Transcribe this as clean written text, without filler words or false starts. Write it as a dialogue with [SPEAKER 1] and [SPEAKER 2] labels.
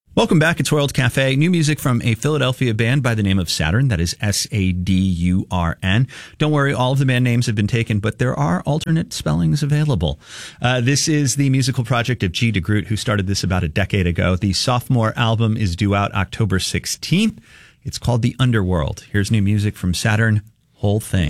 [SPEAKER 1] Welcome back. It's World Cafe. New music from a Philadelphia band by the name of Saturn. That is Sadurn. Don't worry, all of the band names have been taken, but there are alternate spellings available. This is the musical project of G. DeGroot, who started this about a decade ago. The sophomore album is due out October 16th. It's called The Underworld. Here's new music from Saturn, Whole Thing.